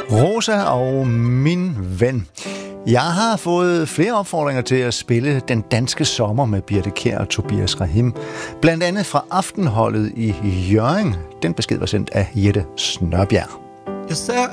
Rosa og min ven. Jeg har fået flere opfordringer til at spille Den danske sommer med Birthe Kjær og Tobias Rahim. Blandt andet fra Aftenholdet i Hjørring. Den besked var sendt af Jette Snørbjerg. Jeg ser